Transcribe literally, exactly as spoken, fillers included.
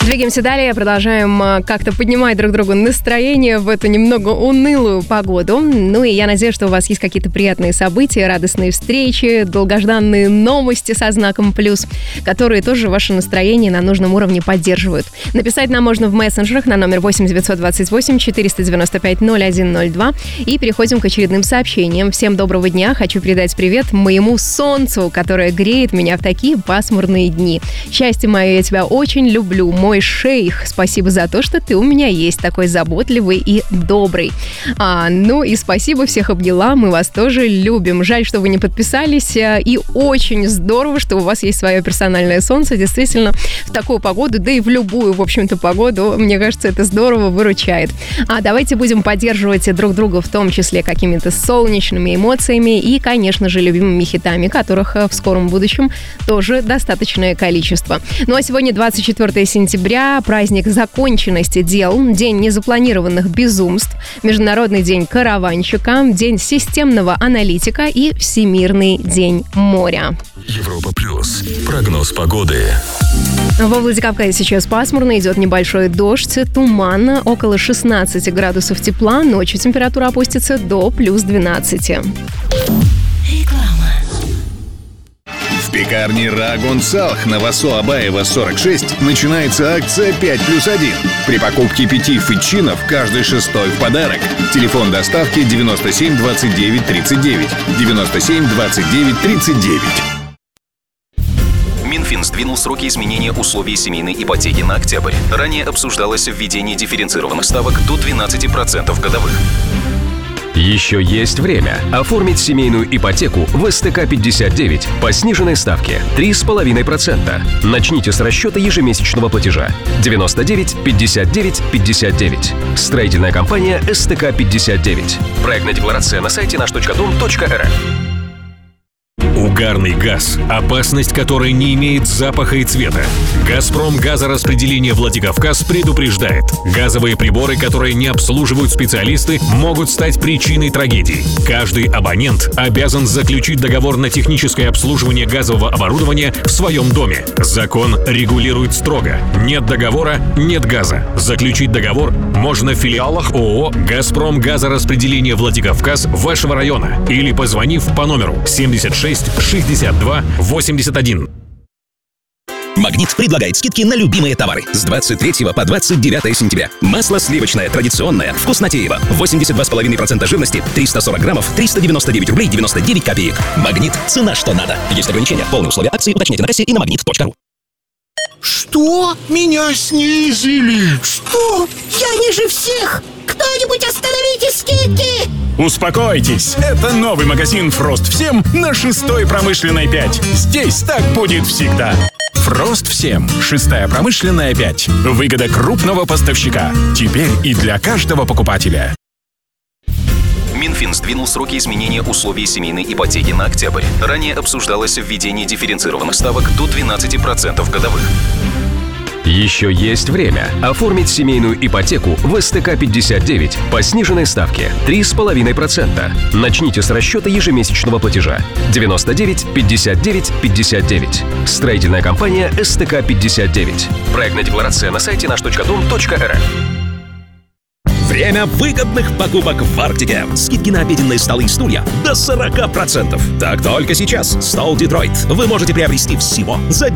Двигаемся далее, продолжаем а, как-то поднимать друг другу настроение в эту немного унылую погоду. Ну и я надеюсь, что у вас есть какие-то приятные события, радостные встречи, долгожданные новости со знаком плюс, которые тоже ваше настроение на нужном уровне поддерживают. Написать нам можно в мессенджерах на номер восемь девятьсот двадцать восемь четыреста девяносто пять ноль один ноль два. И переходим к очередным сообщениям. Всем доброго дня. Хочу передать привет моему солнцу, которое греет меня в такие пасмурные дни. Счастье мое, я тебя очень люблю. Мой шейх, спасибо за то, что ты у меня есть, такой заботливый и добрый. А, ну и спасибо, всех обняла, мы вас тоже любим. Жаль, что вы не подписались, и очень здорово, что у вас есть свое персональное солнце. Действительно, в такую погоду, да и в любую, в общем-то, погоду, мне кажется, это здорово выручает. А давайте будем поддерживать друг друга, в том числе какими-то солнечными эмоциями и, конечно же, любимыми хитами, которых в скором будущем тоже достаточное количество. Ну а сегодня двадцать четвёртое сентября, праздник законченности дел, день незапланированных безумств, Международный день караванщика, день системного аналитика и Всемирный день моря. Европа плюс. Прогноз погоды. Во Владикавказе сейчас пасмурно, идет небольшой дождь, туман, около шестнадцати градусов тепла, ночью температура опустится до плюс двенадцати. В пекарне Рагун Салх на Васо Абаева сорок шесть начинается акция пять плюс один. При покупке пяти фитчинов каждый шестой в подарок. Телефон доставки девяносто семь двадцать девять тридцать девять. девяносто семь двадцать девять тридцать девять. Минфин сдвинул сроки изменения условий семейной ипотеки на октябрь. Ранее обсуждалось введение дифференцированных ставок до двенадцати процентов годовых. Еще есть время оформить семейную ипотеку в эс тэ ка пятьдесят девять по сниженной ставке три с половиной процента. Начните с расчета ежемесячного платежа девяносто девять пятьдесят девять пятьдесят девять. Строительная компания эс тэ ка пятьдесят девять. Проектная декларация на сайте наш точка дом точка эр эф. Угарный газ. Опасность которой не имеет запаха и цвета. «Газпром» газораспределение Владикавказ предупреждает. Газовые приборы, которые не обслуживают специалисты, могут стать причиной трагедий. Каждый абонент обязан заключить договор на техническое обслуживание газового оборудования в своем доме. Закон регулирует строго. Нет договора – нет газа. Заключить договор можно в филиалах ООО «Газпром» газораспределение Владикавказ вашего района или позвонив по номеру семьдесят шесть шестьдесят два восемьдесят один. «Магнит» предлагает скидки на любимые товары с двадцать третьего по двадцать девятое сентября. Масло сливочное традиционное «Вкуснотеево» восемьдесят два и пять десятых процента жирности, триста сорок граммов, триста девяносто девять рублей девяносто девять копеек. «Магнит» – цена что надо. Есть ограничения. Полные условия акции уточняйте на кассе и на магнит точка ру. Что? Меня снизили? Что? Я ниже всех! Кто-нибудь остановите скидки! Успокойтесь, это новый магазин «Фрост всем» на шестой промышленной пять. Здесь так будет всегда. «Фрост всем» шестая промышленная пять. Выгода крупного поставщика. Теперь и для каждого покупателя. Минфин сдвинул сроки изменения условий семейной ипотеки на октябрь. Ранее обсуждалось введение дифференцированных ставок до двенадцати процентов годовых. Еще есть время оформить семейную ипотеку в эс тэ ка пятьдесят девять по сниженной ставке три с половиной процента. Начните с расчета ежемесячного платежа девяносто девять пятьдесят девять пятьдесят девять. Строительная компания эс тэ ка пятьдесят девять. Проектная декларация на сайте наш точка дом точка эр эф. Время выгодных покупок в Арктике. Скидки на обеденные столы и стулья до сорок процентов. Так только сейчас. Стол Детройт вы можете приобрести всего за